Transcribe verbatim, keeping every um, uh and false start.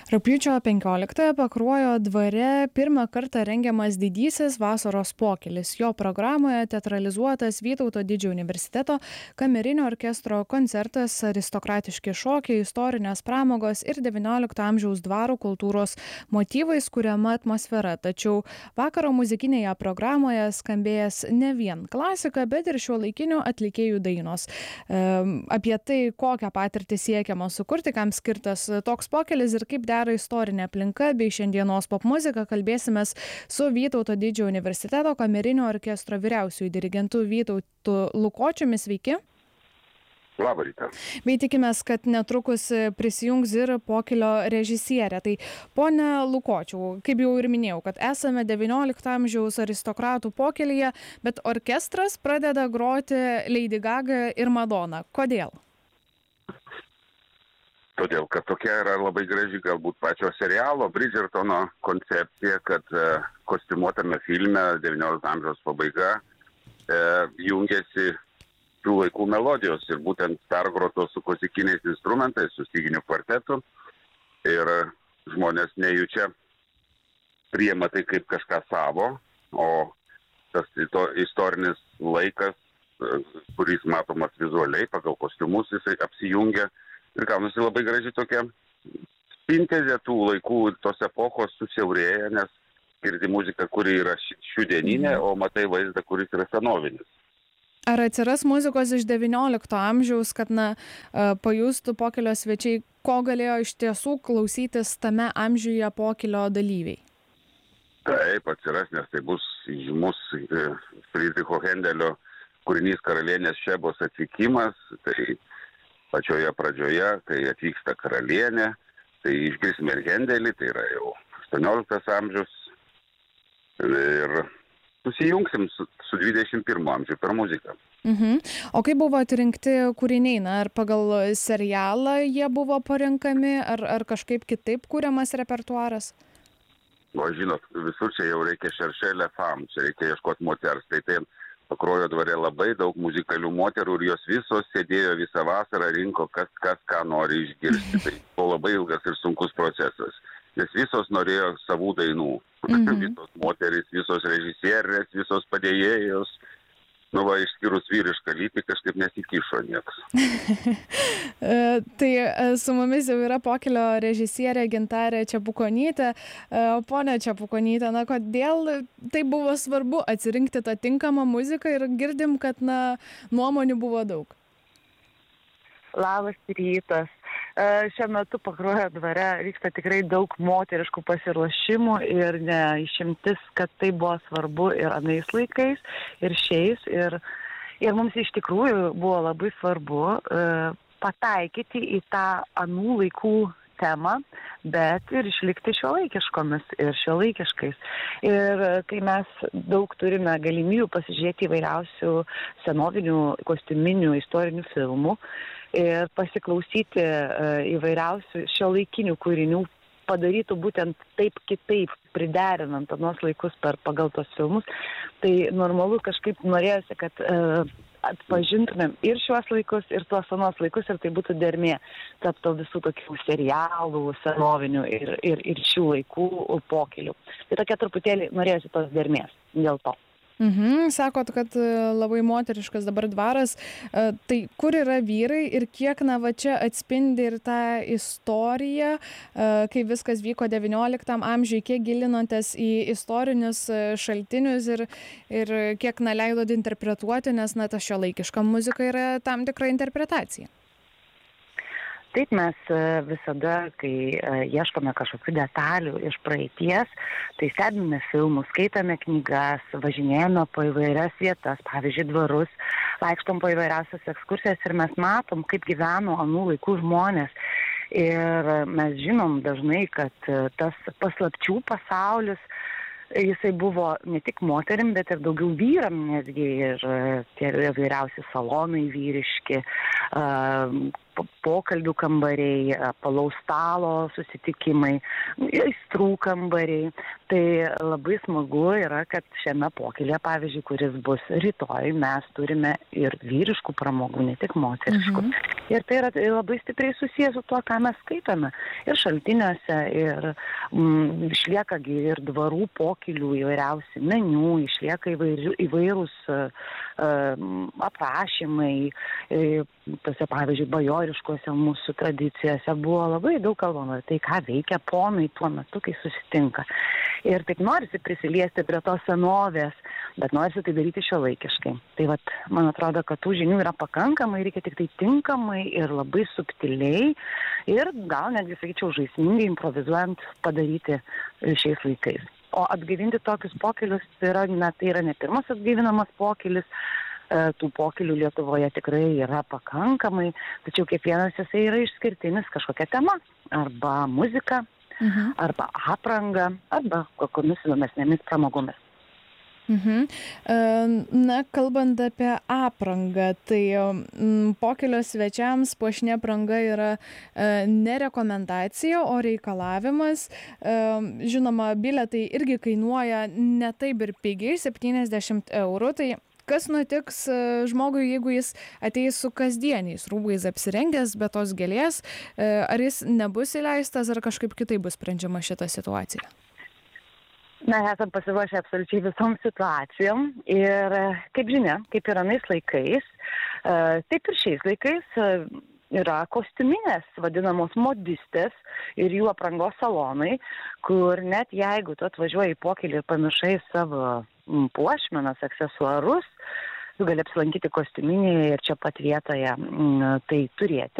Rugpjūčio penkioliktąją Pakruojo dvare pirmą kartą rengiamas didysis vasaros pokylis. Jo programoje teatralizuotas Vytauto Didžiojo universiteto kamerinio orkestro koncertas, aristokratiški šokiai, istorinės pramogos ir devyniolikto amžiaus dvaro kultūros motyvais kuriama atmosfera. Tačiau vakaro muzikinėje programoje skambėjęs ne vien klasika, bet ir šiuolaikinių atlikėjų dainos. E, apie tai, kokią patirtį siekiama sukurti, kam skirtas toks pokylis ir kaip dera istorinė aplinka bei šiandienos popmuzika, kalbėsimės su Vytauto Didžiojo universiteto kamerinio orkestro vyriausiuoju dirigentu Vytautu Lukočiumi. Sveiki. Labą rytą. Bei tikimės, kad netrukus prisijungs ir pokylio režisierė. Tai pone Lukočiau, kaip jau ir minėjau, kad esame devyniolikto amžiaus aristokratų pokylyje, bet orkestras pradeda groti Lady Gaga ir Madonna. Kodėl? Todėl, kad tokia yra labai graži galbūt pačio serialo Bridgertono koncepcija, kad e, kostiumuotame filme devyniolikto amžiaus pabaiga e, jungiasi tų laikų melodijos ir būtent pergrotos su klasikiniais instrumentais, su styginiu kvartetu. Ir žmonės nejučia priima tai kaip kažką savo, o tas to, istorinis laikas, kuris matomas vizualiai, pagal kostiumus jisai apsijungia. Ir gaunasi labai graži tokia sintezė tų laikų, tos epochos susiaurėja, nes girdi muziką, kuri yra šiandieninė, o matai vaizdą, kuris yra senovinis. Ar atsiras muzikos iš devyniolikto amžiaus, kad na, pajustų pokylio svečiai, ko galėjo iš tiesų klausytis tame amžiuje pokylio dalyviai? Taip, atsiras, nes tai bus žymus Friedricho Hendelio kūrinys Karalienės Šebos atvykimas. Tai pačioje pradžioje, kai atvyksta karalienė, tai išgirsime ir Hendelį, tai yra jau aštuonioliktas amžius. Ir susijungsim su, su dvidešimt pirmu amžiu per muziką. Mhm. O kaip buvo atrinkti kūriniai? Na, ar pagal serialą jie buvo parenkami, ar, ar kažkaip kitaip kūriamas repertuaras? O žinot, visur čia jau reikia šeršelė fam, čia reikia ieškoti moters. Tai tai Pakruojo dvare labai daug muzikalių moterų ir jos visos sėdėjo visą vasarą, rinko, kas, kas ką nori išgirsti. Tai buvo labai ilgas ir sunkus procesas, nes visos norėjo savų dainų. Mm-hmm. Visos moterys, visos režisierės, visos padėjėjos. Nu va, išskyrus vyrišką lytį kažkaip nesikišo nieks. Tai su mumis jau yra pokylio režisierė Gintarė Čepukonytė. Pone Čepukonytė, na kodėl tai buvo svarbu atsirinkti tą tinkamą muziką ir girdim, kad na, nuomonių buvo daug? Labas rytas. Šiuo metu Pakruojo dvare vyksta tikrai daug moteriškų pasiruošimų ir ne išimtis, kad tai buvo svarbu ir anais laikais, ir šiais. Ir, ir mums iš tikrųjų buvo labai svarbu uh, pataikyti į tą anų laikų temą, bet ir išlikti šiuolaikiškomis ir šiuolaikiškais. Ir kai mes daug turime galimybių pasižiūrėti įvairiausių senovinių, kostiuminių, istorinių filmų ir pasiklausyti įvairiausių šiuolaikinių kūrinių, padarytų būtent taip kitaip, priderinant anuos laikus per, pagal tos filmus, tai normalu kažkaip norėjosi, kad uh, atpažintumėm ir šiuos laikus, ir tuos anuos laikus, ir tai būtų dermė tarp to visų tokių serialų, senovinių ir, ir, ir šių laikų pokylių. Tai tokia truputėlį norėjosi tos dermės dėl to. Mhm, sakot, kad labai moteriškas dabar dvaras. Tai kur yra vyrai ir kiek na, va, čia atspindi ir tą istoriją, kai viskas vyko devynioliktam amžiui, kiek gilinotės į istorinius šaltinius ir, ir kiek na, leidot interpretuoti, nes na, ta šiuolaikiška muzika yra tam tikra interpretacija. Taip mes visada, kai ieškome kažkokių detalių iš praeities, tai stebime filmus, skaitame knygas, važinėjame po įvairias vietas, pavyzdžiui, dvarus, vaikštom po įvairiausias ekskursijas ir mes matom, kaip gyveno anų laikų žmonės. Ir mes žinom dažnai, kad tas paslapčių pasaulis, jisai buvo ne tik moterim, bet ir daugiau vyram, netgi ir tie įvairiausi salonai vyriški, pokalbių kambariai, apvalaus stalo susitikimai, aistrų kambariai. Tai labai smagu yra, kad šiame pokylyje, pavyzdžiui, kuris bus rytoj, mes turime ir vyriškų pramogų, ne tik moteriškų. Mhm. Ir tai yra labai stipriai susijęs su tuo, ką mes skaitome. Ir šaltiniuose, ir mm, išlieka ir dvarų pokylių įvairiausi meniu, išlieka įvairių, įvairūs uh, aprašymai. Uh, tose, pavyzdžiui, bajoriškose mūsų tradicijose buvo labai daug kalbama, tai ką veikia ponai tuo metu, kai susitinka. Ir taip norisi prisiliesti prie tos senovės, bet norisi tai daryti šiuolaikiškai. Tai vat, man atrodo, kad tų žinių yra pakankamai, reikia tik tai tinkamai ir labai subtiliai ir gal netgi, sakyčiau, žaismingai improvizuojant padaryti šiais laikais. O atgaivinti tokius pokylius, tai yra, na, tai yra ne pirmas atgaivinamas pokylis, tų pokylių Lietuvoje tikrai yra pakankamai, tačiau kiekvienas jisai yra išskirtinis kažkokia tema, arba muzika, mhm. arba apranga, arba kokiamis įdomesnėmis pramogomis. Mhm. Na, kalbant apie aprangą, tai pokylio svečiams puošni apranga yra ne rekomendacija, o reikalavimas. Žinoma, bilietai irgi kainuoja ne taip ir pigiai, septyniasdešimt eurų, tai kas nutiks žmogui, jeigu jis ateis su kasdieniais rūbais apsirengęs, be tos gėlės, ar jis nebus įleistas, ar kažkaip kitaip bus sprendžiama šita situacija? Na, esam pasiruošę absoliučiai visom situacijom ir, kaip žinia, kaip ir anais laikais, taip ir šiais laikais yra kostiuminės, vadinamos modistės ir jų aprangos salonai, kur net jeigu tu atvažiuoji į pokylį ir pamiršai savo puošmenas, aksesuarus, tu gali apsilankyti kostiuminėje ir čia pat vietoje tai turėti.